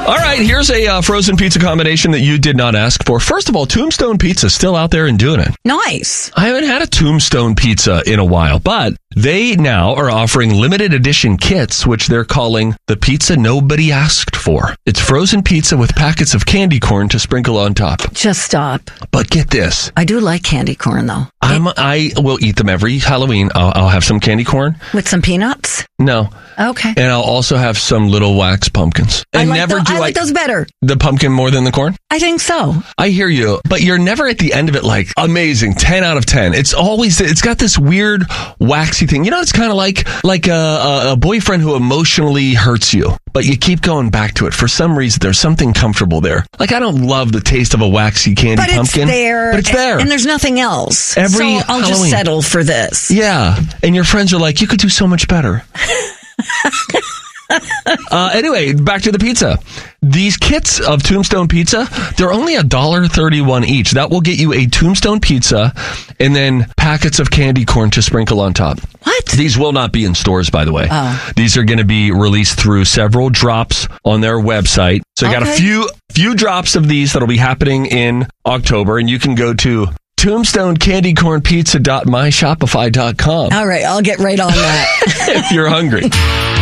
All right, here's a frozen pizza combination that you did not ask for. First of all, Tombstone Pizza still out there and doing it. Nice. I haven't had a Tombstone Pizza in a while, but they now are offering limited edition kits, which they're calling the pizza nobody asked for. It's frozen pizza with packets of candy corn to sprinkle on top. Just stop. But get this. I do like candy corn, though. I will eat them every Halloween. I'll have some candy corn. With some peanuts? No. Okay. And I'll also have some little wax pumpkins. And I like those better. The pumpkin more than the corn? I think so. I hear you, but you're never at the end of it like, amazing, 10 out of 10. It's got this weird waxy thing. You know, it's kind of like a boyfriend who emotionally hurts you, but you keep going back to it. For some reason, there's something comfortable there. Like, I don't love the taste of a waxy candy pumpkin. But it's there. And there's nothing else. So I'll Halloween. just settle for this. Yeah. And your friends are like, you could do so much better. Anyway, back to the pizza. These kits of Tombstone Pizza, they're only $1.31 each. That will get you a Tombstone Pizza and then packets of candy corn to sprinkle on top. What? These will not be in stores, by the way. Oh. These are going to be released through several drops on their website. So I got a few drops of these that'll be happening in October, and you can go to tombstonecandycornpizza.myshopify.com. All right, I'll get right on that. If you're hungry.